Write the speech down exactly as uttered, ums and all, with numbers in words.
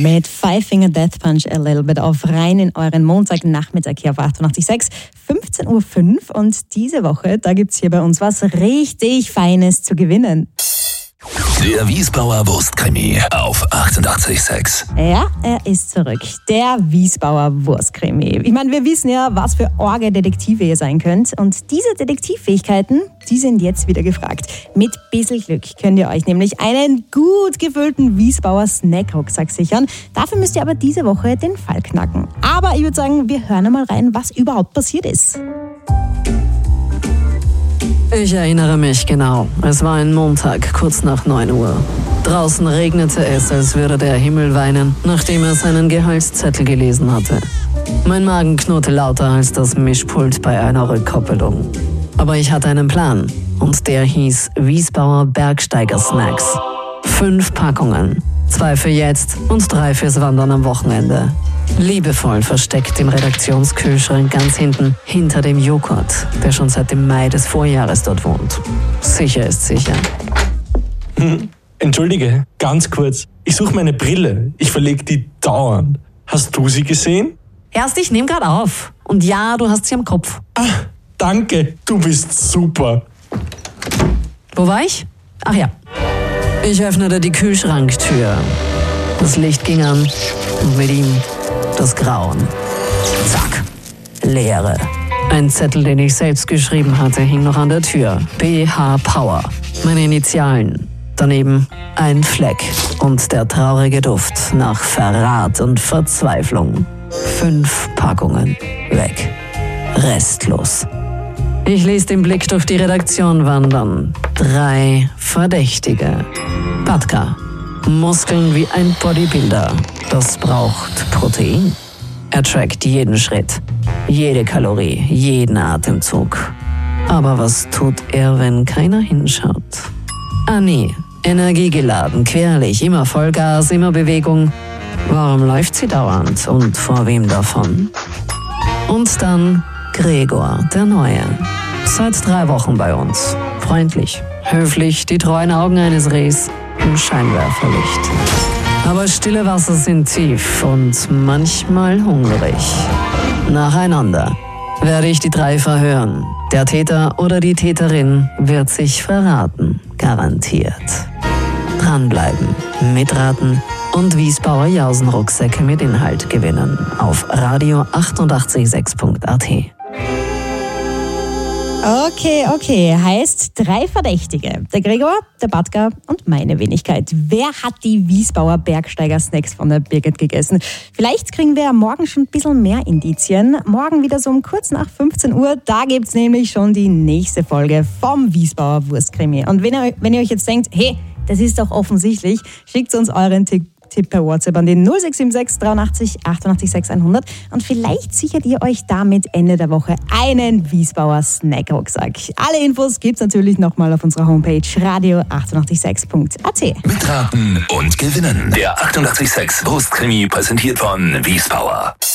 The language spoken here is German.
mit Five Finger Death Punch a little bit auf rein in euren Montagnachmittag hier auf achtundachtzig Komma sechs, fünfzehn Uhr fünf. Und diese Woche, da gibt's hier bei uns was richtig Feines zu gewinnen. Der Wiesbauer Wurstkrimi auf achtundachtzig Komma sechs. Ja, er ist zurück. Der Wiesbauer Wurstkrimi. Ich meine, wir wissen ja, was für orge Detektive ihr sein könnt. Und diese Detektivfähigkeiten, die sind jetzt wieder gefragt. Mit bisschen Glück könnt ihr euch nämlich einen gut gefüllten Wiesbauer Snackrucksack sichern. Dafür müsst ihr aber diese Woche den Fall knacken. Aber ich würde sagen, wir hören einmal rein, was überhaupt passiert ist. Ich erinnere mich genau. Es war ein Montag, kurz nach neun Uhr. Draußen regnete es, als würde der Himmel weinen, nachdem er seinen Gehaltszettel gelesen hatte. Mein Magen knurrte lauter als das Mischpult bei einer Rückkoppelung. Aber ich hatte einen Plan. Und der hieß Wiesbauer Bergsteiger Snacks. Fünf Packungen. Zwei für jetzt und drei fürs Wandern am Wochenende. Liebevoll versteckt im Redaktionskühlschrank ganz hinten, hinter dem Joghurt, der schon seit dem Mai des Vorjahres dort wohnt. Sicher ist sicher. Hm, entschuldige, ganz kurz. Ich suche meine Brille. Ich verlege die dauernd. Hast du sie gesehen? Erst, ich nehme gerade auf. Und ja, du hast sie am Kopf. Ah, danke. Du bist super. Wo war ich? Ach ja. Ich öffnete die Kühlschranktür. Das Licht ging an und mit ihm das Grauen. Zack. Leere. Ein Zettel, den ich selbst geschrieben hatte, hing noch an der Tür. B H Power. Meine Initialen. Daneben ein Fleck und der traurige Duft nach Verrat und Verzweiflung. Fünf Packungen. Weg. Restlos. Ich ließ den Blick durch die Redaktion wandern. Drei Verdächtige. Patka. Muskeln wie ein Bodybuilder. Das braucht Protein. Er trackt jeden Schritt, jede Kalorie, jeden Atemzug. Aber was tut er, wenn keiner hinschaut? Ah nee, energiegeladen, querlich, immer Vollgas, immer Bewegung. Warum läuft sie dauernd und vor wem davon? Und dann Gregor, der Neue. Seit drei Wochen bei uns. Freundlich, höflich, die treuen Augen eines Rehs im Scheinwerferlicht. Aber stille Wasser sind tief und manchmal hungrig. Nacheinander werde ich die drei verhören. Der Täter oder die Täterin wird sich verraten, garantiert. Dranbleiben, mitraten und Wiesbauer Jausen-Rucksäcke mit Inhalt gewinnen auf radio achtundachtzig Komma sechs Punkt a t. Okay, okay, heißt drei Verdächtige. Der Gregor, der Patka und meine Wenigkeit. Wer hat die Wiesbauer Bergsteiger-Snacks von der Birgit gegessen? Vielleicht kriegen wir ja morgen schon ein bisschen mehr Indizien. Morgen wieder so um kurz nach fünfzehn Uhr, da gibt's nämlich schon die nächste Folge vom Wiesbauer Wurstkrimi. Und wenn ihr, wenn ihr euch jetzt denkt, hey, das ist doch offensichtlich, schickt uns euren Tipp. Tipp per WhatsApp an den null sechs sieben sechs dreiundachtzig achtundachtzig sechs hundert und vielleicht sichert ihr euch damit Ende der Woche einen Wiesbauer Snackrucksack. Alle Infos gibt's natürlich nochmal auf unserer Homepage radio achtundachtzig sechs Punkt a t. Mitraten und gewinnen. Der achtundachtzig Komma sechs Wurstkrimi präsentiert von Wiesbauer.